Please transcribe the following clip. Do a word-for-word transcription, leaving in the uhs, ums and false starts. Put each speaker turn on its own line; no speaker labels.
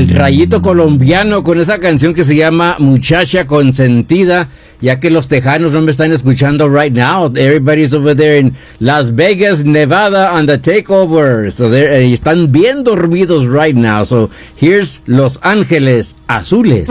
el Rayito colombiano con esa canción que se llama Muchacha Consentida, ya que los tejanos no me están escuchando right now. Everybody's over there in Las Vegas, Nevada on the takeover. So they're, eh, están bien dormidos right now. So here's Los Ángeles Azules.